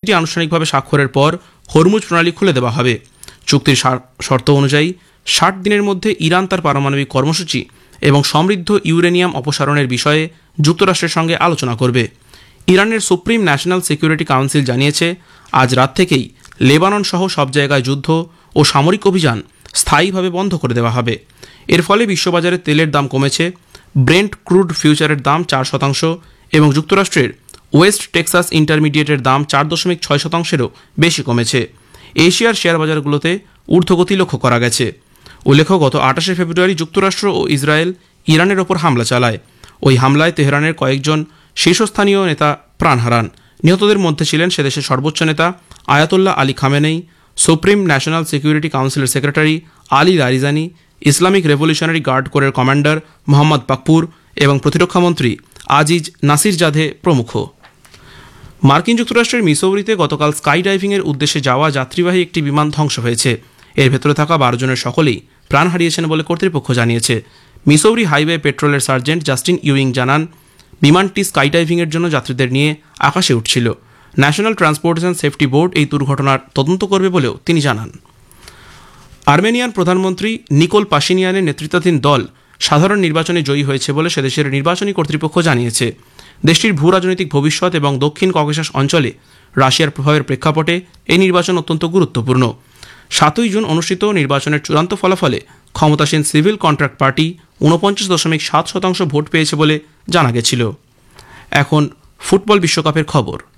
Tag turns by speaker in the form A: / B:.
A: চুক্তিটি আনুষ্ঠানিকভাবে স্বাক্ষরের পর হরমুজ প্রণালী খুলে দেওয়া হবে। চুক্তির শর্ত অনুযায়ী 60 দিনের মধ্যে ইরান তার পারমাণবিক কর্মসূচি এবং সমৃদ্ধ ইউরেনিয়াম অপসারণের বিষয়ে যুক্তরাষ্ট্রের সঙ্গে আলোচনা করবে। ইরানের সুপ্রিম ন্যাশনাল সিকিউরিটি কাউন্সিল জানিয়েছে, আজ রাত থেকেই লেবানন সহ সব জায়গায় যুদ্ধ ও সামরিক অভিযান স্থায়ীভাবে বন্ধ করে দেওয়া হবে। এর ফলে বিশ্ববাজারে তেলের দাম কমেছে। ব্রেন্ট ক্রুড ফিউচারের দাম 4% এবং যুক্তরাষ্ট্রের ওয়েস্ট টেক্সাস ইন্টারমিডিয়েটের দাম 4.6%-এরও বেশি কমেছে। এশিয়ার শেয়ার বাজারগুলোতে ঊর্ধ্বগতি লক্ষ্য করা গেছে। উল্লেখ্য, গত 28 ফেব্রুয়ারি যুক্তরাষ্ট্র ও ইসরায়েল ইরানের ওপর হামলা চালায়। ওই হামলায় তেহরানের কয়েকজন শীর্ষস্থানীয় নেতা প্রাণ হারান। নিহতদের মধ্যে ছিলেন সেদেশের সর্বোচ্চ নেতা Ayatollah Ali Khamenei, supreme national security কাউন্সিলের secretary Ali Larijani, Islamic revolutionary guard কোরের কমান্ডার মোহাম্মদ বাকপুর এবং প্রতিরক্ষামন্ত্রী আজিজ নাসিরজাদে প্রমুখ। মার্কিন যুক্তরাষ্ট্রের মিসৌরিতে গতকাল স্কাই ডাইভিংয়ের উদ্দেশ্যে যাওয়া যাত্রীবাহী একটি বিমান ধ্বংস হয়েছে। এর ভেতরে থাকা 12 জনের সকলেই প্রাণ হারিয়েছেন বলে কর্তৃপক্ষ জানিয়েছে। মিসৌরি হাইওয়ে পেট্রোলের সার্জেন্ট জাস্টিন ইউইং জানান, বিমানটি স্কাই ডাইভিংয়ের জন্য যাত্রীদের নিয়ে আকাশে উঠছিল। ন্যাশনাল ট্রান্সপোর্টেশন সেফটি বোর্ড এই দুর্ঘটনার তদন্ত করবে বলেও তিনি জানান। আর্মেনিয়ার প্রধানমন্ত্রী নিকোল পাশিনিয়ানের নেতৃত্বাধীন দল সাধারণ নির্বাচনে জয়ী হয়েছে বলে সেদেশের নির্বাচনী কর্তৃপক্ষ জানিয়েছে। দেশটির ভূ রাজনৈতিক ভবিষ্যৎ এবং দক্ষিণ ককেশাস অঞ্চলে রাশিয়ার প্রভাবের প্রেক্ষাপটে এই নির্বাচন অত্যন্ত গুরুত্বপূর্ণ। 7 জুন অনুষ্ঠিত নির্বাচনের চূড়ান্ত ফলাফলে ক্ষমতাসীন সিভিল কন্ট্রাক্ট পার্টি 49.7% ভোট পেয়েছে বলে জানা গেছিল। এখন ফুটবল বিশ্বকাপের খবর।